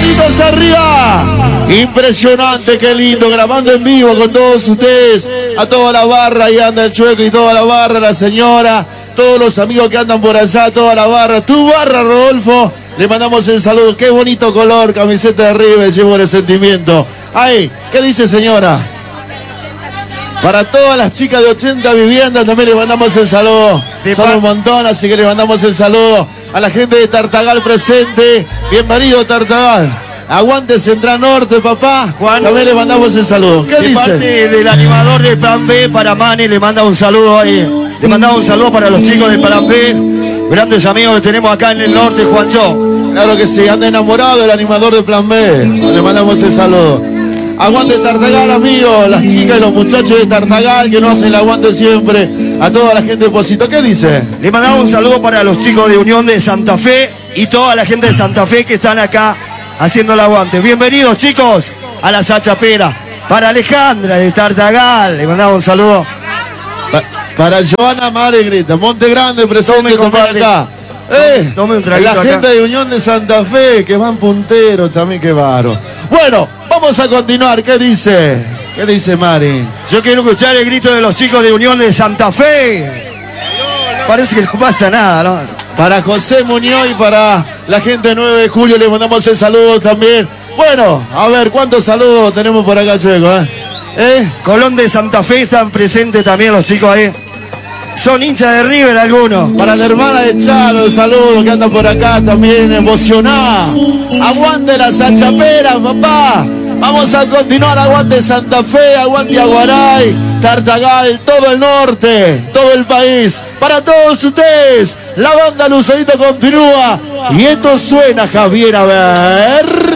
manitos arriba. Impresionante, qué lindo, grabando en vivo con todos ustedes. A toda la barra, ahí anda el Chueco y toda la barra, la señora, todos los amigos que andan por allá, toda la barra. Tu barra, Rodolfo, le mandamos el saludo. Qué bonito color, camiseta de River, llevo el sentimiento. Ay, ¿qué dice señora? Para todas las chicas de 80 viviendas también le mandamos el saludo. Son un montón, así que le mandamos el saludo a la gente de Tartagal presente. Bienvenido, Tartagal. Aguante Central Norte, papá. Juan, también le mandamos el saludo. ¿Qué dice? De parte del animador de Plan B para Mani, le manda un saludo ahí. Le mandamos un saludo para los chicos de Plan B. Grandes amigos que tenemos acá en el norte, Juancho. Claro que sí, anda enamorado del animador de Plan B. Le mandamos el saludo. Aguante Tartagal, amigos, las chicas y los muchachos de Tartagal que nos hacen el aguante siempre. A toda la gente de Posito. ¿Qué dice? Le mandamos un saludo para los chicos de Unión de Santa Fe y toda la gente de Santa Fe que están acá haciendo el aguante. Bienvenidos, chicos, a la Sachapera. Para Alejandra de Tartagal, le mandamos un saludo. Para Joana Maregrita, Monte Grande presente también acá. Tome un traguito la acá. Gente de Unión de Santa Fe, que van punteros también, qué baro. Bueno, vamos a continuar. ¿Qué dice? ¿Qué dice Mari? Yo quiero escuchar el grito de los chicos de Unión de Santa Fe. Parece que no pasa nada, ¿no? Para José Muñoz y para la gente de 9 de julio le mandamos el saludo también. Bueno, a ver, ¿cuántos saludos tenemos por acá, Chueco? Colón de Santa Fe están presentes también los chicos ahí. Son hinchas de River algunos. Para la hermana de Charo, el saludo que anda por acá también emocionada. Aguante la Sachapera, papá. Vamos a continuar, aguante Santa Fe, aguante Aguaray, Tartagal, todo el norte, todo el país. Para todos ustedes, la banda Lucerito continúa. Y esto suena, Javier, a ver.